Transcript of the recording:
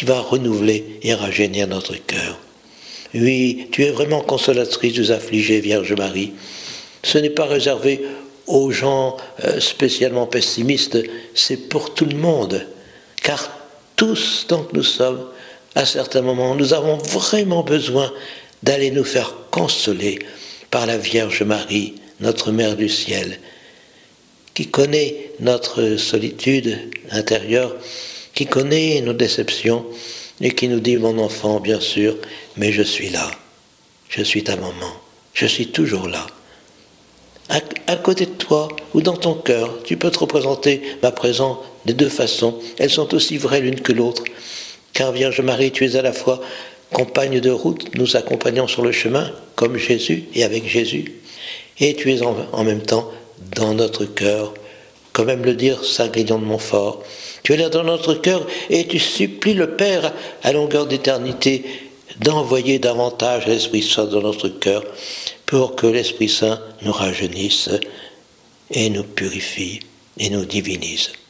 qui va renouveler et rajeunir notre cœur. Oui, tu es vraiment consolatrice des affligés, Vierge Marie. Ce n'est pas réservé aux gens spécialement pessimistes, c'est pour tout le monde. Car tous, tant que nous sommes, à certains moments, nous avons vraiment besoin d'aller nous faire consoler par la Vierge Marie, notre Mère du ciel, qui connaît notre solitude intérieure, qui connaît nos déceptions et qui nous dit, mon enfant, bien sûr, mais je suis là, je suis ta maman, je suis toujours là. À côté de toi ou dans ton cœur, tu peux te représenter ma présence de deux façons. Elles sont aussi vraies l'une que l'autre. Car Vierge Marie, tu es à la fois compagne de route, nous accompagnant sur le chemin, comme Jésus et avec Jésus. Et tu es en même temps dans notre cœur, comme aime le dire Saint Grignon de Montfort. Tu es là dans notre cœur et tu supplies le Père à longueur d'éternité d'envoyer davantage l'Esprit Saint dans notre cœur pour que l'Esprit Saint nous rajeunisse et nous purifie et nous divinise.